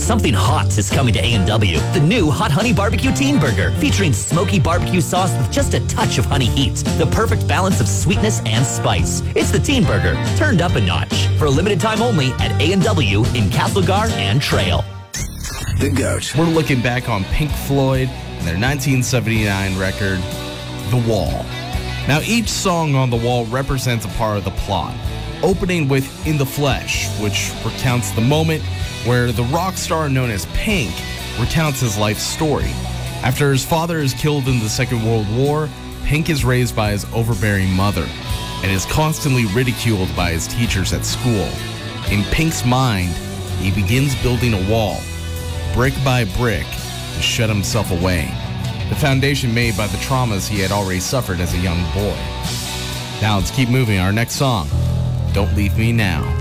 Something hot is coming to A&W. The new Hot Honey Barbecue Teen Burger, featuring smoky barbecue sauce with just a touch of honey heat. The perfect balance of sweetness and spice. It's the Teen Burger, turned up a notch. For a limited time only at A&W in Castlegar and Trail. The GOAT. We're looking back on Pink Floyd and their 1979 record, The Wall. Now, each song on The Wall represents a part of the plot, opening with In the Flesh, which recounts the moment where the rock star known as Pink recounts his life story. After his father is killed in the Second World War, Pink is raised by his overbearing mother and is constantly ridiculed by his teachers at school. In Pink's mind, he begins building a wall, brick by brick, to shut himself away. The foundation made by the traumas he had already suffered as a young boy. Now let's keep moving. Our next song, Don't Leave Me Now.